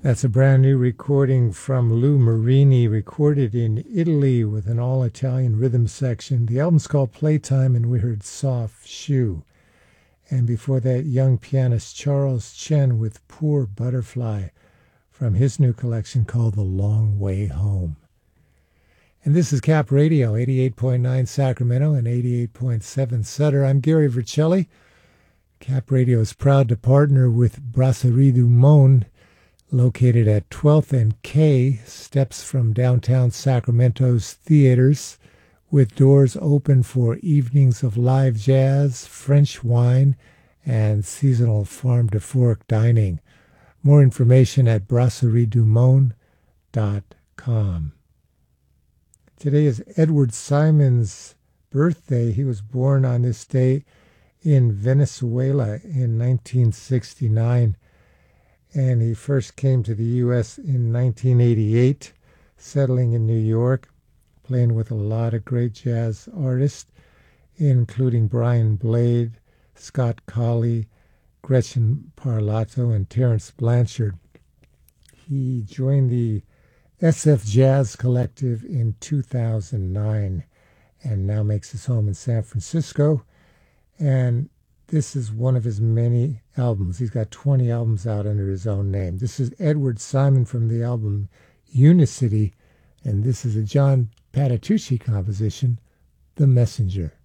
That's a brand new recording from Lou Marini, recorded in Italy with an all-Italian rhythm section. The album's called Playtime, and we heard Soft Shoe. And before that, young pianist Charles Chen with Poor Butterfly from his new collection called The Long Way Home. And this is Cap Radio, 88.9 Sacramento and 88.7 Sutter. I'm Gary Vercelli. Cap Radio is proud to partner with Brasserie du Monde, located at 12th and K, steps from downtown Sacramento's theaters, with doors open for evenings of live jazz, French wine, and seasonal farm-to-fork dining. More information at brasseriedumonde.com. Today is Edward Simon's birthday. He was born on this day in Venezuela in 1969, and he first came to the U.S. in 1988, settling in New York, playing with a lot of great jazz artists, including Brian Blade, Scott Colley, Gretchen Parlato, and Terence Blanchard. He joined the SF Jazz Collective in 2009 and now makes his home in San Francisco. And this is one of his many albums. He's got 20 albums out under his own name. This is Edward Simon from the album Unicity, and this is a John Patitucci composition, The Messenger.